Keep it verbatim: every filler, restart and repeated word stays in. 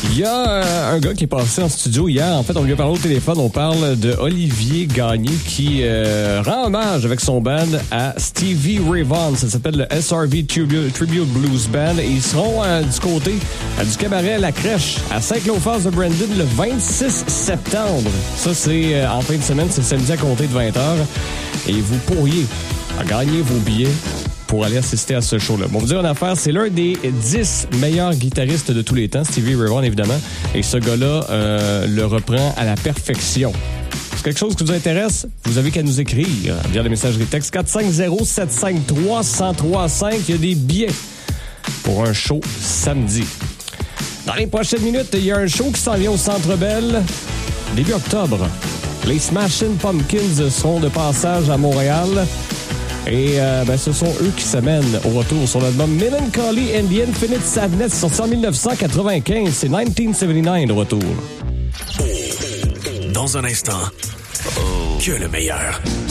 Il y a euh, un gars qui est passé en studio hier. En fait, on lui a parlé au téléphone. On parle de Olivier Gagné qui euh, rend hommage avec son band à Stevie Ray Vaughan. Ça s'appelle le S R V Tribute, Tribute Blues Band. Et ils seront euh, du côté euh, du cabaret La Crèche à Saint-Clophas de Brandon le vingt-six septembre. Ça, c'est euh, en fin de semaine. C'est samedi à compter de vingt heures. Et vous pourriez gagner vos billets pour aller assister à ce show-là. Bon, vous dire une affaire, c'est l'un des dix meilleurs guitaristes de tous les temps, Stevie Ray Vaughan, évidemment, et ce gars-là euh, le reprend à la perfection. C'est quelque chose qui vous intéresse? Vous avez qu'à nous écrire via les messageries texte quatre cinq zéro sept cinq trois zéro zéro trois cinq. Il y a des billets pour un show samedi. Dans les prochaines minutes, il y a un show qui s'en vient au Centre Bell début octobre. Les Smashing Pumpkins seront de passage à Montréal. Et euh, ben, ce sont eux qui s'amènent au retour sur l'album Melancholy and the Infinite Sadness, sorti en dix-neuf cent quatre-vingt-quinze. C'est dix-neuf cent soixante-dix-neuf de retour. Dans un instant, que le meilleur.